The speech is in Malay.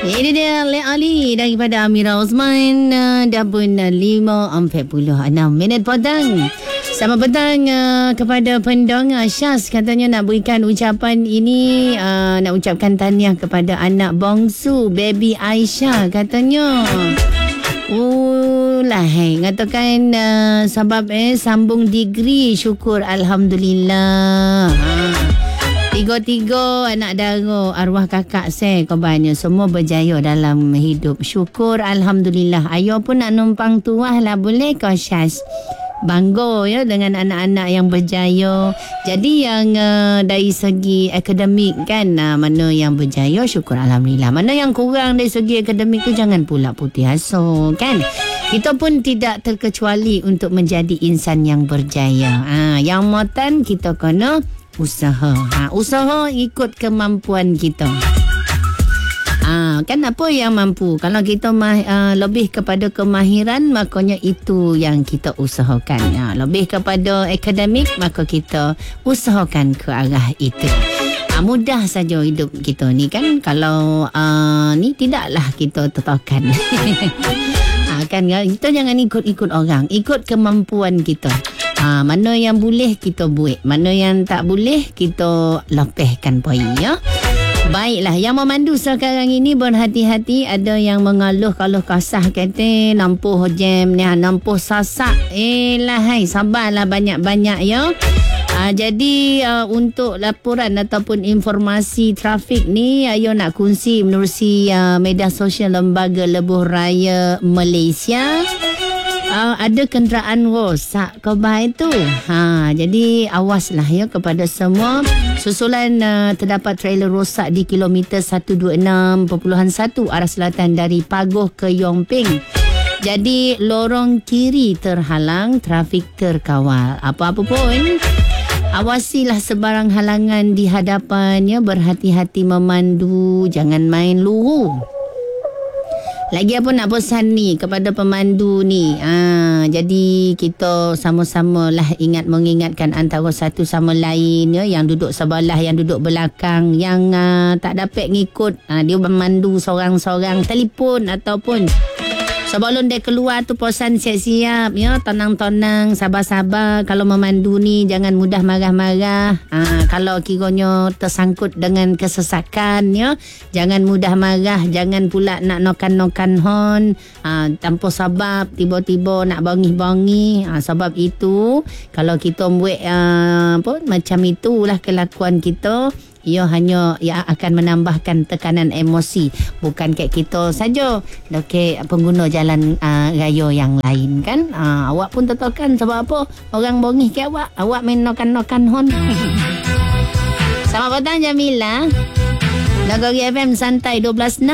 Ini dia Le Ali daripada Amira Osman. Dah pun 5:46 minit petang. Selamat petang kepada pendengar. Syaz katanya nak berikan ucapan ini, nak ucapkan tahniah kepada anak bongsu baby Aisyah katanya. Ngatakan sebab sambung degree, syukur alhamdulillah. Tiga-tiga anak dara arwah kakak saya korbannya semua berjaya dalam hidup. Syukur alhamdulillah. Ayah pun nak numpang tuah lah, boleh ke Syaz? Bangga ya dengan anak-anak yang berjaya. Jadi yang dari segi akademik kan, mana yang berjaya syukur alhamdulillah. Mana yang kurang dari segi akademik tu jangan pula putih asuh kan. Kita pun tidak terkecuali untuk menjadi insan yang berjaya. Yang motan kita kena usaha. Usaha ikut kemampuan kita. Kan apa yang mampu. Kalau kita lebih kepada kemahiran, makanya itu yang kita usahakan. Lebih kepada akademik, maka kita usahakan ke arah itu. Mudah saja hidup kita ni kan. Kalau ni tidaklah kita tetapkan. Kan kita jangan ikut-ikut orang, ikut kemampuan kita. Mana yang boleh kita buat, mana yang tak boleh kita lepaskan poin ya. Baiklah, yang memandu sekarang ini berhati-hati. Ada yang mengeluh kalau kasah kata nampuh jam ni, nampuh sasak. Sabarlah banyak-banyak ya. Jadi untuk laporan ataupun informasi trafik ni, ayo nak kongsi menerusi media sosial Lembaga Lebuh Raya Malaysia. Ada kenderaan rosak kebah itu. Jadi awaslah ya kepada semua. Susulan terdapat trailer rosak di kilometer 126.1 arah selatan dari Pagoh ke Yongping. Jadi lorong kiri terhalang, trafik terkawal. Apa-apa pun, awasilah sebarang halangan di hadapannya, berhati-hati memandu, jangan main luhu. Lagi apa nak pesan ni kepada pemandu ni? Jadi kita sama-sama lah mengingatkan antara satu sama lain ya, yang duduk sebelah, yang duduk belakang, yang tak dapat ngikut, dia memandu seorang-seorang, telefon ataupun sebelum dia keluar tu pesan siap-siap ya, tenang-tenang, sabar-sabar. Kalau memandu ni jangan mudah marah-marah. Kalau kiranya tersangkut dengan kesesakan ya, jangan mudah marah, jangan pula nak nokan-nokan hon tanpa sebab, tiba-tiba nak bangih-bangih. Sebab itu kalau kita buat macam itulah kelakuan kita, ia hanya akan menambahkan tekanan emosi. Bukan kat kita saja, dekat pengguna jalan raya yang lain kan. Awak pun tertekan sebab apa? Orang bongih kat awak main nokan-nokan hon. Selamat petang Jamila. Nagari FM Santai 12.6.